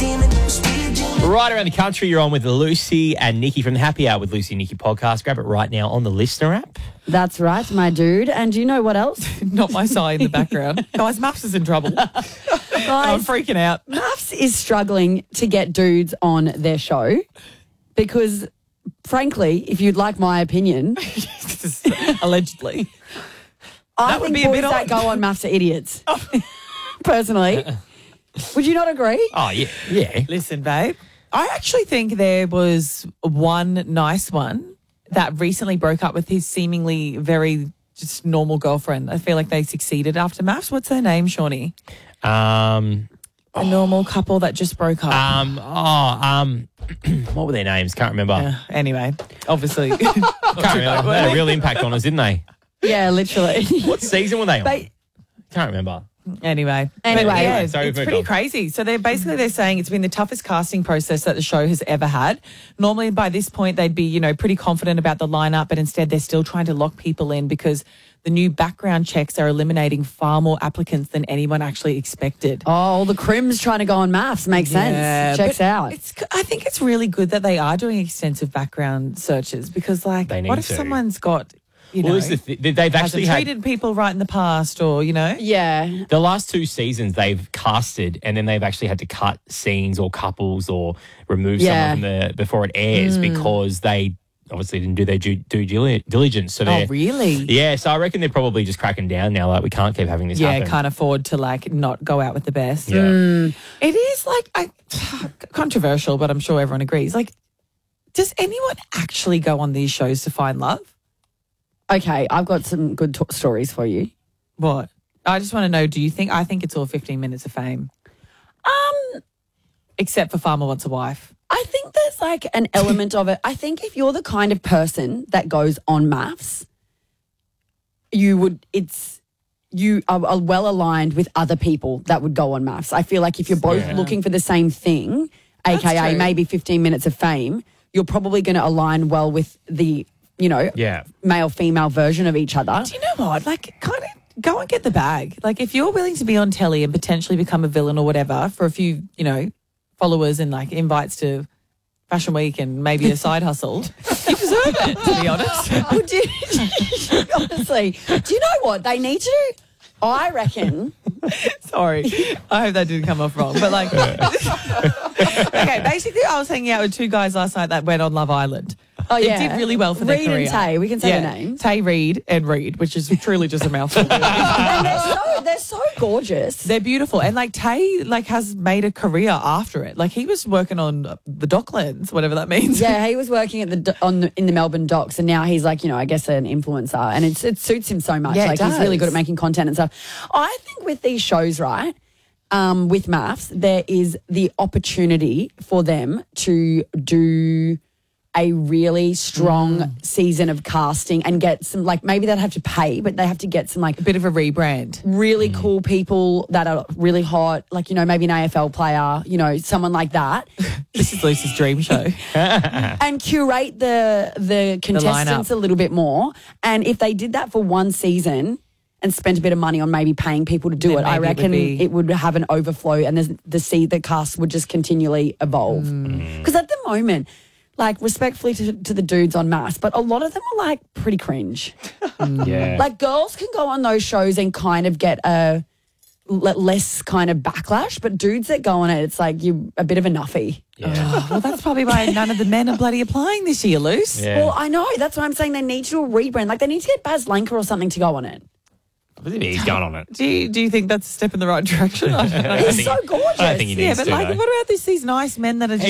Right around the country, you're on with Lucy and Nikki from the Happy Hour with Lucy and Nikki podcast. Grab it right now on the Listener app. That's right, my dude. And do you know what else? Not my sigh in the background. Guys, Muffs is in trouble. I'm freaking out. Muffs is struggling to get dudes on their show because, frankly, if you'd like my opinion, Allegedly. I would think be a boys bit that odd. go on Muffs are idiots. Personally. Would you not agree? Oh, yeah. Yeah. Listen, babe, I actually think there was one nice one that recently broke up with his seemingly very just normal girlfriend. I feel like they succeeded after Muffs. What's her name, Shawnee? A normal couple that just broke up. What were their names? Can't remember. Anyway, obviously. Can't remember. They had a real impact on us, didn't they? Yeah, literally. What season were they on? They- Can't remember. Anyway, Yeah, it's sorry, pretty crazy. So they're saying it's been the toughest casting process that the show has ever had. Normally by this point they'd be, pretty confident about the lineup, but instead they're still trying to lock people in because the new background checks are eliminating far more applicants than anyone actually expected. Oh, all the crims trying to go on Muffs. Makes sense. Checks but out. I think it's really good that they are doing extensive background searches because, They need what if to. someone's got, Well, this is they've actually hasn't had treated people right in the past or, Yeah. the last two seasons they've casted and then they've actually had to cut scenes or couples or remove someone before it airs because they obviously didn't do their due diligence. So Oh, really? Yeah, so I reckon they're probably just cracking down now. Like, we can't keep having this happen. Can't afford to not go out with the best. Yeah. It is controversial, but I'm sure everyone agrees. Does anyone actually go on these shows to find love? Okay, I've got some good stories for you. What? I just want to know, I think it's all 15 minutes of fame. Except for Farmer Wants a Wife. I think there's an element of it. I think if you're the kind of person that goes on Muffs, you are well aligned with other people that would go on Muffs. I feel like if you're both looking for the same thing, aka true. maybe 15 minutes of fame, you're probably going to align well with the, male-female version of each other. Do you know what? Kind of go and get the bag. If you're willing to be on telly and potentially become a villain or whatever for a few, followers and invites to Fashion Week and maybe a side hustle, you deserve it, to be honest. Honestly, do you know what? They need to, I reckon. Sorry, I hope that didn't come off wrong. But okay, basically I was hanging out with two guys last night that went on Love Island. Oh, yeah. It did really well for their Reed career. and Tay, we can say their names. Tay Reed and Reed, which is truly just a mouthful. And they're so gorgeous. They're beautiful. And Tay has made a career after it. He was working on the Docklands, whatever that means. Yeah, he was working at in the Melbourne docks, and now he's I guess an influencer, and it suits him so much. Yeah, he's really good at making content and stuff. I think with these shows, right, with Muffs, there is the opportunity for them to do a really strong season of casting and get some, maybe they'd have to pay, but they have to get some a bit of a rebrand. really cool people that are really hot, maybe an AFL player, someone like that. This is Lucy's dream show. And curate the contestants lineup. a little bit more. And if they did that for one season and spent a bit of money on maybe paying people to do Then it, I maybe it would reckon be- it would have an overflow and the cast would just continually evolve. Because at the moment, respectfully to the dudes on Mass, but a lot of them are pretty cringe. Yeah. Girls can go on those shows and kind of get a less kind of backlash, but dudes that go on it, it's you're a bit of a nuffy. Yeah. Well, that's probably why none of the men are bloody applying this year, Luce. Yeah. Well, I know. That's why I'm saying they need to do a rebrand. They need to get Baz Lanka or something to go on it. He's going on it. Do you think that's a step in the right direction? I don't know. He's so gorgeous. I don't think he needs Yeah, but to, though. what about these nice men that are just